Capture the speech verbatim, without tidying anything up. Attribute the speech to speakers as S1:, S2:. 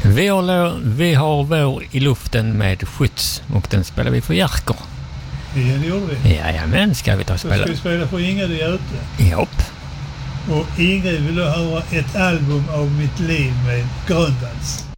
S1: Vi har, vi har vår i luften med skjuts och den spelar vi för Jerker.
S2: Ja, det gjorde vi.
S1: Jajamän, ska vi ta och spela.
S2: Då ska vi spela för Ingrid är ute.
S1: Jopp.
S2: Och Ingrid vill höra ett album av mitt liv med Grönvals.